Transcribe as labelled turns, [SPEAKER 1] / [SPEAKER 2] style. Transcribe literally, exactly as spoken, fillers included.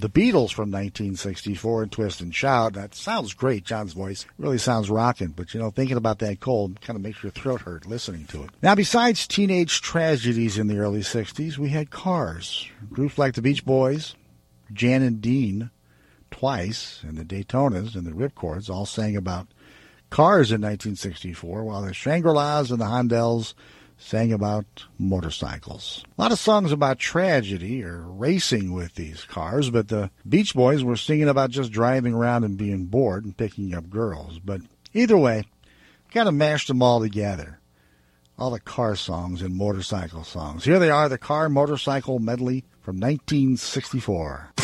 [SPEAKER 1] The Beatles from nineteen sixty-four and Twist and Shout. That sounds great, John's voice. Really sounds rocking, but, you know, thinking about that cold kind of makes your throat hurt listening to it. Now, besides teenage tragedies in the early sixties, we had Cars. Groups like the Beach Boys, Jan and Dean, Twice, and the Daytonas and the Ripcords all sang about cars in nineteen sixty-four, while the Shangri-Las and the Hondells sang about motorcycles. A lot of songs about tragedy or racing with these cars, but the Beach Boys were singing about just driving around and being bored and picking up girls. But either way, kind of mashed them all together. All the car songs and motorcycle songs. Here they are, the Car Motorcycle Medley from nineteen sixty-four.